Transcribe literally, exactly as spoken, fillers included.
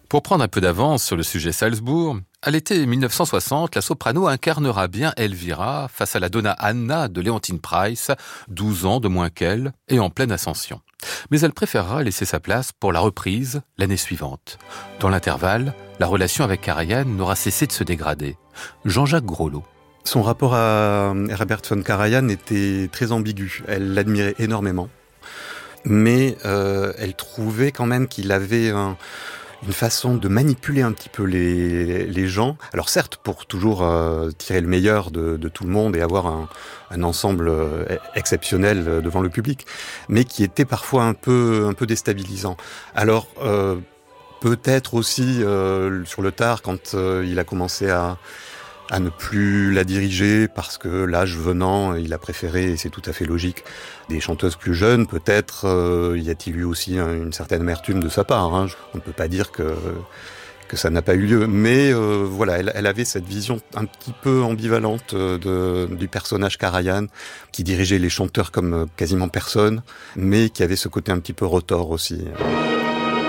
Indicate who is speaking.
Speaker 1: Pour prendre un peu d'avance sur le sujet Salzbourg, à l'été mille neuf cent soixante, la soprano incarnera bien Elvira face à la donna Anna de Leontyne Price, douze ans de moins qu'elle et en pleine ascension. Mais elle préférera laisser sa place pour la reprise l'année suivante. Dans l'intervalle, la relation avec Karajan n'aura cessé de se dégrader. Jean-Jacques Groslot.
Speaker 2: Son rapport à Herbert von Karajan était très ambigu. Elle l'admirait énormément, mais euh, elle trouvait quand même qu'il avait un... une façon de manipuler un petit peu les, les gens. Alors certes, pour toujours euh, tirer le meilleur de, de tout le monde et avoir un, un ensemble euh, exceptionnel devant le public, mais qui était parfois un peu, un peu déstabilisant. Alors, euh, peut-être aussi euh, sur le tard, quand euh, il a commencé à, à ne plus la diriger, parce que l'âge venant, il a préféré, et c'est tout à fait logique, des chanteuses plus jeunes, peut-être euh, y a-t-il eu aussi une certaine amertume de sa part. Hein. On ne peut pas dire que, que ça n'a pas eu lieu, mais euh, voilà, elle, elle avait cette vision un petit peu ambivalente de, du personnage Karajan, qui dirigeait les chanteurs comme quasiment personne, mais qui avait ce côté un petit peu rotor aussi.